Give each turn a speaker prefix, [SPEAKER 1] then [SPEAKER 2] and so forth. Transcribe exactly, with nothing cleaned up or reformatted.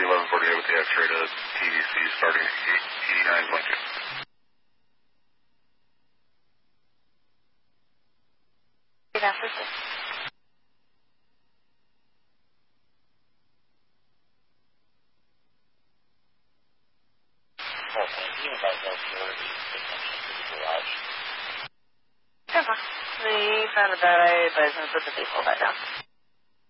[SPEAKER 1] the eleven forty-eight with the X-ray to T V C starting at eighty-nine point two.
[SPEAKER 2] We found a bad eye, but I'm going to put the baseball back down.